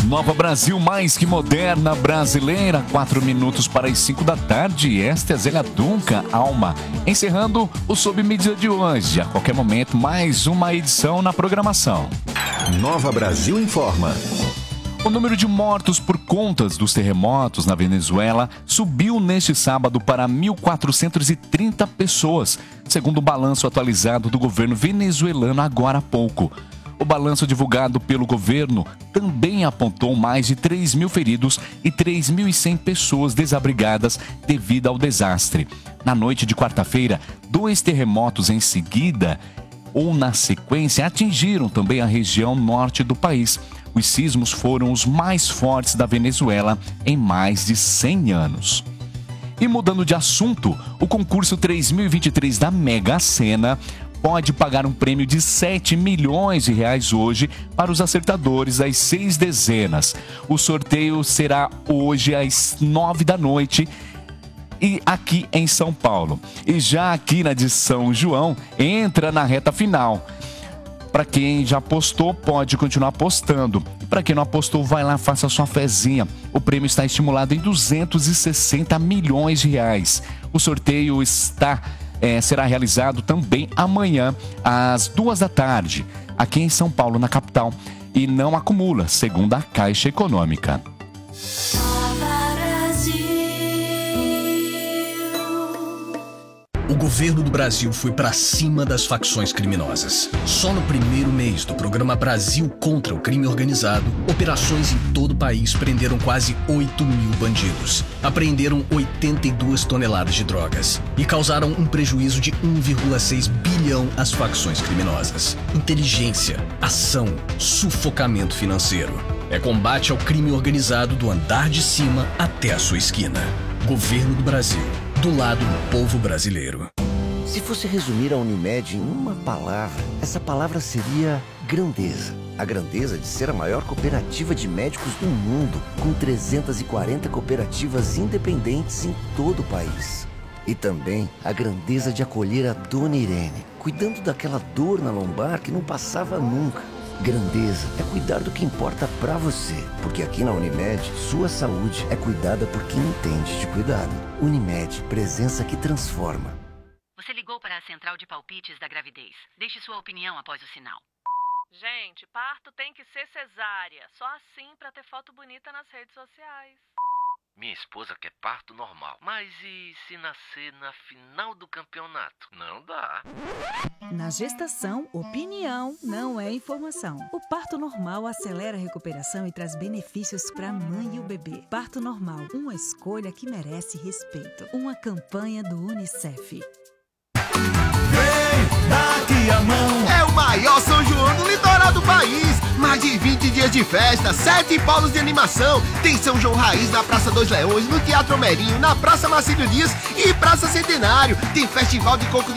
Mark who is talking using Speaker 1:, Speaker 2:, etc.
Speaker 1: Nova Brasil, mais que moderna brasileira, 4 minutos para as 5 da tarde. Esta é Zélia Duncan, Alma. Encerrando o Sob Medida de hoje. A qualquer momento, mais uma edição na programação.
Speaker 2: Nova Brasil informa.
Speaker 1: O número de mortos por contas dos terremotos na Venezuela subiu neste sábado para 1.430 pessoas, segundo o balanço atualizado do governo venezuelano agora há pouco. O balanço divulgado pelo governo também apontou mais de 3 mil feridos e 3.100 pessoas desabrigadas devido ao desastre. Na noite de quarta-feira, 2 terremotos em seguida ou na sequência atingiram também a região norte do país. Os sismos foram os mais fortes da Venezuela em mais de 100 anos. E mudando de assunto, o concurso 3023 da Mega Sena pode pagar um prêmio de 7 milhões de reais hoje para os acertadores das 6 dezenas. O sorteio será hoje às 9 da noite e aqui em São Paulo. E já aqui na de São João, entra na reta final. Para quem já apostou, pode continuar apostando. E para quem não apostou, vai lá, faça sua fezinha. O prêmio está estimulado em 260 milhões de reais. O sorteio será realizado também amanhã, às 2 da tarde, aqui em São Paulo, na capital. E não acumula, segundo a Caixa Econômica.
Speaker 3: O governo do Brasil foi para cima das facções criminosas. Só no primeiro mês do programa Brasil contra o Crime Organizado, operações em todo o país prenderam quase 8 mil bandidos, apreenderam 82 toneladas de drogas e causaram um prejuízo de 1,6 bilhão às facções criminosas. Inteligência, ação, sufocamento financeiro. É combate ao crime organizado do andar de cima até a sua esquina. Governo do Brasil. Do lado do povo brasileiro.
Speaker 4: Se fosse resumir a Unimed em uma palavra, essa palavra seria grandeza. A grandeza de ser a maior cooperativa de médicos do mundo, com 340 cooperativas independentes em todo o país. E também a grandeza de acolher a Dona Irene, cuidando daquela dor na lombar que não passava nunca. Grandeza é cuidar do que importa pra você, porque aqui na Unimed, sua saúde é cuidada por quem entende de cuidado. Unimed, presença que transforma.
Speaker 5: Você ligou para a central de palpites da gravidez. Deixe sua opinião após o sinal.
Speaker 6: Gente, parto tem que ser cesárea. Só assim pra ter foto bonita nas redes sociais.
Speaker 7: Minha esposa quer parto normal. Mas e se nascer na final do campeonato? Não dá.
Speaker 8: Na gestação, opinião não é informação. O parto normal acelera a recuperação e traz benefícios para a mãe e o bebê. Parto normal, uma escolha que merece respeito. Uma campanha do UNICEF.
Speaker 9: Vem, dá-te a mão. É o maior São João do litoral do país. Mais de 20 dias de festa, 7 polos de animação. Tem São João Raiz na Praça dos Leões, no Teatro Homerinho, na Praça Marcílio Dias e Praça Centenário. Tem festival de coco